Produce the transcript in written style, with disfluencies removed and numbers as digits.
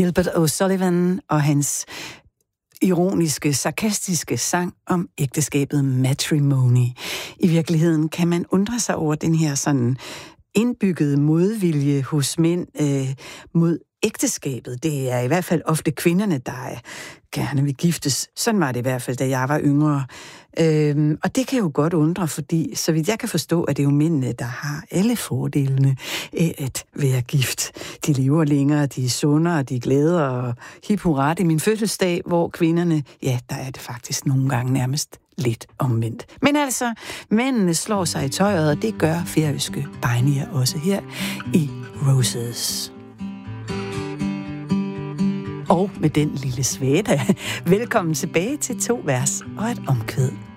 Gilbert O'Sullivan og hans ironiske, sarkastiske sang om ægteskabet Matrimony. I virkeligheden kan man undre sig over den her sådan indbyggede modvilje hos mænd mod ægteskabet. Det er i hvert fald ofte kvinderne, der gerne vil giftes. Sådan var det i hvert fald, da jeg var yngre. Og det kan jo godt undre, fordi så vidt jeg kan forstå, at det er jo mændene, der har alle fordelene af at være gift. De lever længere, de er sundere, de er glæder og hip hurra. Det er min fødselsdag, hvor kvinderne, ja, der er det faktisk nogle gange nærmest lidt omvendt. Men altså, mændene slår sig i tøjet, og det gør færøske bejnier også her i Roses. Og med den lille svada, velkommen tilbage til 2 vers og et omkvæd.